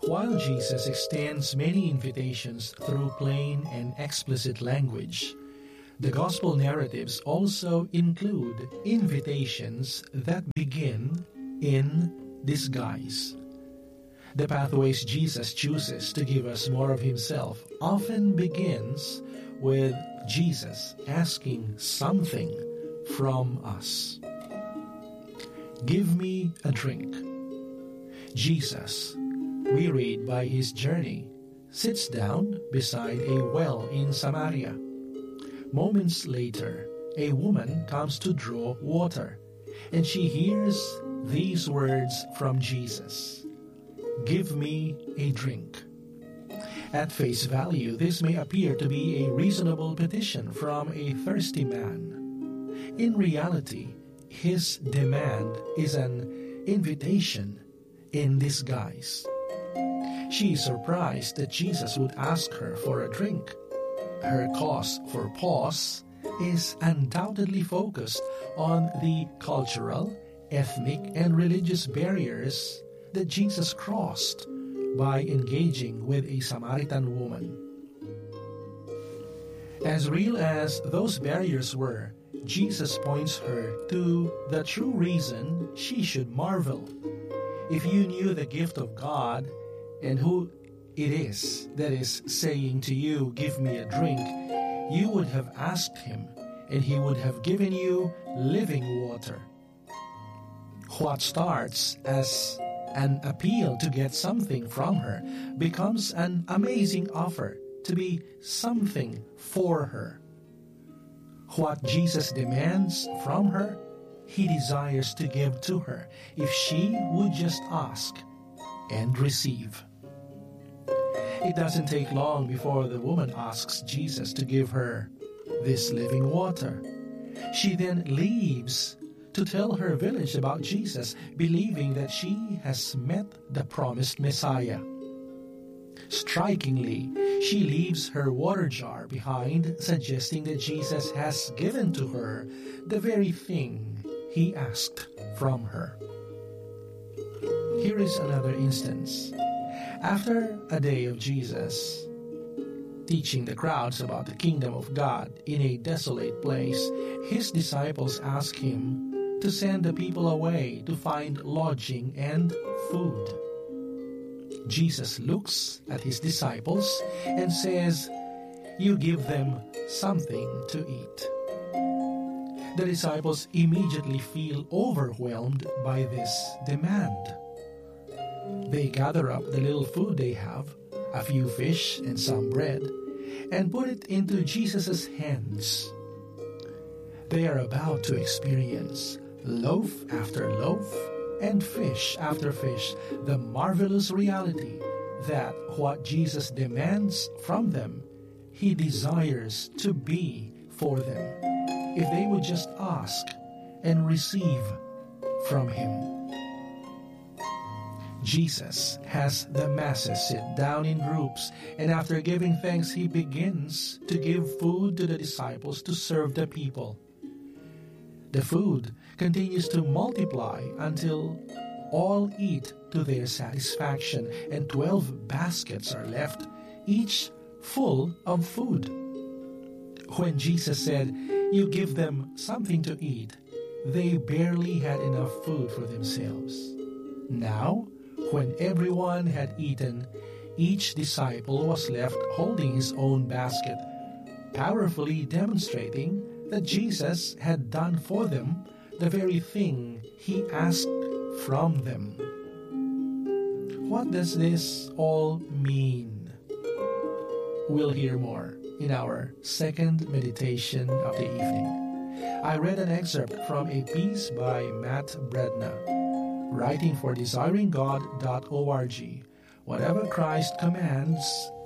While Jesus extends many invitations through plain and explicit language, the gospel narratives also include invitations that begin in disguise. The pathways Jesus chooses to give us more of himself often begins with Jesus asking something from us. Give me a drink. Jesus, wearied by his journey, sits down beside a well in Samaria. Moments later, a woman comes to draw water, and she hears these words from Jesus. Give me a drink. At face value, this may appear to be a reasonable petition from a thirsty man. In reality, his demand is an invitation in disguise. She is surprised that Jesus would ask her for a drink. Her cause for pause is undoubtedly focused on the cultural, ethnic, and religious barriers that Jesus crossed by engaging with a Samaritan woman. As real as those barriers were, Jesus points her to the true reason she should marvel. If you knew the gift of God and who it is that is saying to you, give me a drink, you would have asked him, and he would have given you living water. What starts as an appeal to get something from her becomes an amazing offer to be something for her. What Jesus demands from her, he desires to give to her if she would just ask and receive. It doesn't take long before the woman asks Jesus to give her this living water. She then leaves to tell her village about Jesus, believing that she has met the promised Messiah. Strikingly, she leaves her water jar behind, suggesting that Jesus has given to her the very thing he asked from her. Here is another instance. After a day of Jesus teaching the crowds about the kingdom of God in a desolate place, his disciples ask him to send the people away to find lodging and food. Jesus looks at his disciples and says, "You give them something to eat." The disciples immediately feel overwhelmed by this demand. They gather up the little food they have, a few fish and some bread, and put it into Jesus' hands. They are about to experience loaf after loaf and fish after fish, the marvelous reality that what Jesus demands from them, he desires to be for them, if they would just ask and receive from him. Jesus has the masses sit down in groups, and after giving thanks, he begins to give food to the disciples to serve the people. The food continues to multiply until all eat to their satisfaction, and 12 baskets are left, each full of food. When Jesus said, "You give them something to eat," they barely had enough food for themselves. Now, when everyone had eaten, each disciple was left holding his own basket, powerfully demonstrating that Jesus had done for them the very thing he asked from them. What does this all mean? We'll hear more in our second meditation of the evening. I read an excerpt from a piece by Matt Bredna, writing for desiringgod.org. Whatever Christ commands